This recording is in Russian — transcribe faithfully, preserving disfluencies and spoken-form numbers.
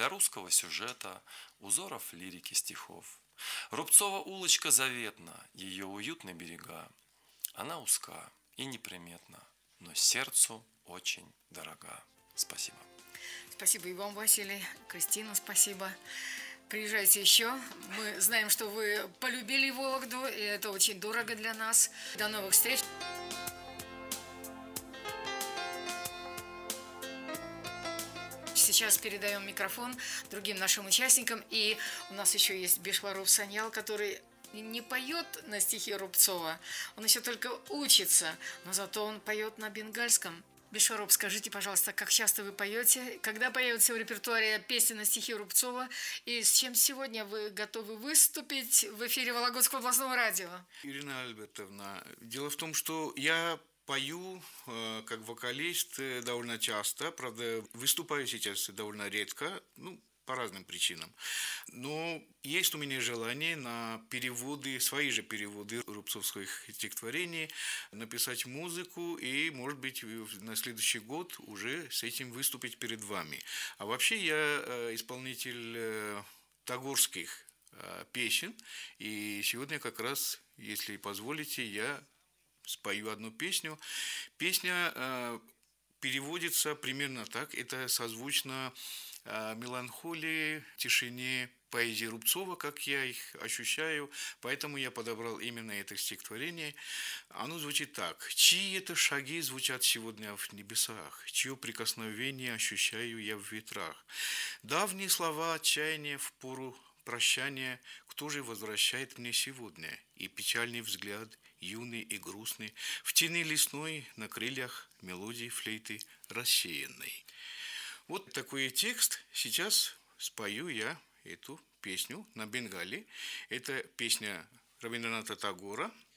для русского сюжета, узоров лирики стихов. Рубцова улочка заветна, ее уютные берега. Она узка и неприметна, но сердцу очень дорога. Спасибо. Спасибо и вам, Василий. Кристина, спасибо. Приезжайте еще. Мы знаем, что вы полюбили Вологду, и это очень дорого для нас. До новых встреч. Сейчас передаем микрофон другим нашим участникам. И у нас еще есть Бешваров Саньял, который не поет на стихи Рубцова. Он еще только учится, но зато он поет на бенгальском. Бешваров, скажите, пожалуйста, как часто вы поете? Когда появится в репертуаре песни на стихи Рубцова? И с чем сегодня вы готовы выступить в эфире Вологодского областного радио? Ирина Альбертовна, дело в том, что я пою э, как вокалист э, довольно часто, правда, выступаю сейчас довольно редко, ну, по разным причинам. Но есть у меня желание на переводы, свои же переводы рубцовских стихотворений, написать музыку и, может быть, на следующий год уже с этим выступить перед вами. А вообще я э, исполнитель э, тагорских э, песен, и сегодня как раз, если позволите, я спою одну песню. Песня э, переводится примерно так, это созвучно э, меланхолии, тишине поэзии Рубцова, как я их ощущаю, поэтому я подобрал именно это стихотворение. Оно звучит так. «Чьи это шаги звучат сегодня в небесах, чье прикосновение ощущаю я в ветрах? Давние слова отчаяния в пору прощания, кто же возвращает мне сегодня? И печальный взгляд, юный и грустный, в тени лесной, на крыльях мелодии флейты рассеянной». Вот такой текст. Сейчас спою я эту песню на бенгале. Это песня Рабиндраната Тагора.